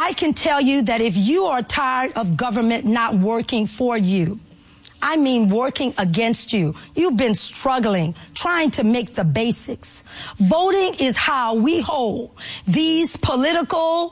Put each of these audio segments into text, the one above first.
I can tell you that if you are tired of government not working for you, I mean working against you, you've been struggling, trying to make the basics. Voting is how we hold these political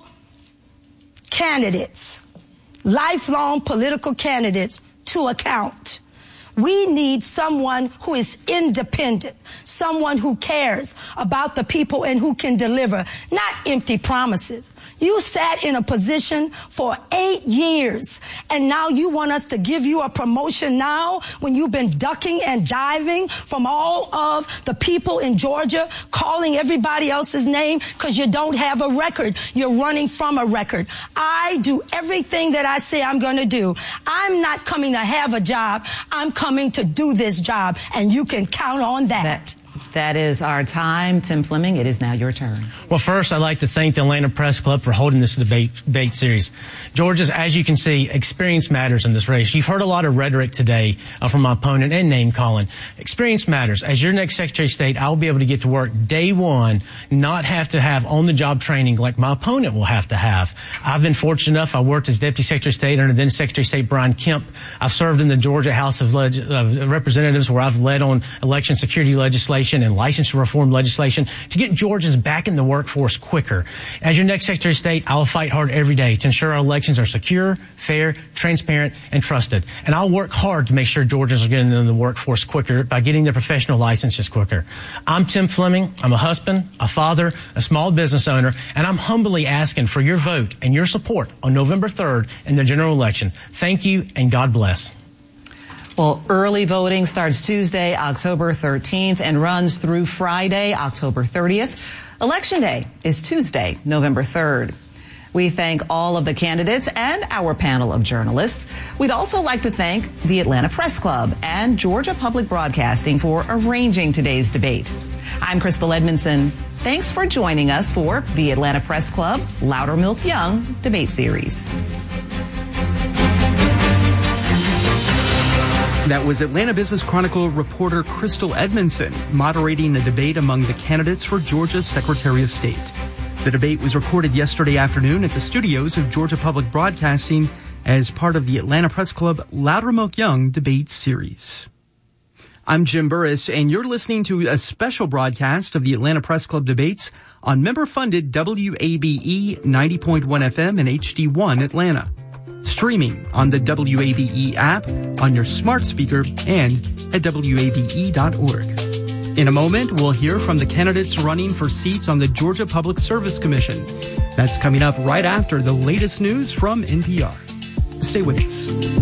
candidates, lifelong political candidates, to account. We need someone who is independent, someone who cares about the people and who can deliver, not empty promises. You sat in a position for 8 years, and now you want us to give you a promotion now when you've been ducking and diving from all of the people in Georgia, calling everybody else's name because you don't have a record. You're running from a record. I do everything that I say I'm going to do. I'm not coming to have a job. I'm coming to do this job, and you can count on that. That is our time. Tim Fleming, it is now your turn. Well, first, I'd like to thank the Atlanta Press Club for holding this debate series. Georgia, as you can see, experience matters in this race. You've heard a lot of rhetoric today from my opponent and name calling. Experience matters. As your next Secretary of State, I'll be able to get to work day one, not have to have on-the-job training like my opponent will have to have. I've been fortunate enough. I worked as Deputy Secretary of State under then Secretary of State Brian Kemp. I've served in the Georgia House of Representatives, where I've led on election security legislation and licensure reform legislation to get Georgians back in the workforce quicker. As your next Secretary of State, I'll fight hard every day to ensure our elections are secure, fair, transparent, and trusted. And I'll work hard to make sure Georgians are getting into the workforce quicker by getting their professional licenses quicker. I'm Tim Fleming. I'm a husband, a father, a small business owner, and I'm humbly asking for your vote and your support on November 3rd in the general election. Thank you, and God bless. Well, early voting starts Tuesday, October 13th, and runs through Friday, October 30th. Election Day is Tuesday, November 3rd. We thank all of the candidates and our panel of journalists. We'd also like to thank the Atlanta Press Club and Georgia Public Broadcasting for arranging today's debate. I'm Crystal Edmondson. Thanks for joining us for the Atlanta Press Club Loudermilk Young Debate Series. That was Atlanta Business Chronicle reporter Crystal Edmondson moderating a debate among the candidates for Georgia's Secretary of State. The debate was recorded yesterday afternoon at the studios of Georgia Public Broadcasting as part of the Atlanta Press Club Loudermilk Young Debate Series. I'm Jim Burris, and you're listening to a special broadcast of the Atlanta Press Club debates on member-funded WABE 90.1 FM and HD1 Atlanta. Streaming on the WABE app, on your smart speaker, and at WABE.org. In a moment, we'll hear from the candidates running for seats on the Georgia Public Service Commission. That's coming up right after the latest news from NPR. Stay with us.